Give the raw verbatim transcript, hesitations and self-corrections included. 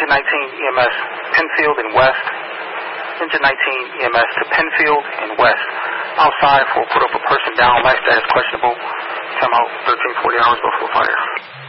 Engine nineteen E M S Penfield and West. Engine nineteen E M S to Penfield and West. Outside for put up a person down, life status questionable. Come out thirteen, forty hours before fire.